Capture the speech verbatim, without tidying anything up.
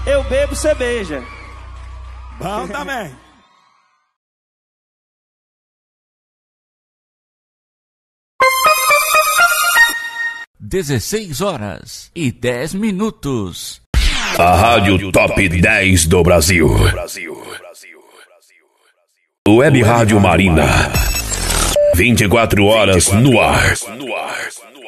eu bebo cerveja. Bom também. dezesseis horas e dez minutos. A Rádio Top dez do Brasil. Web Rádio Marina. vinte e quatro horas no ar.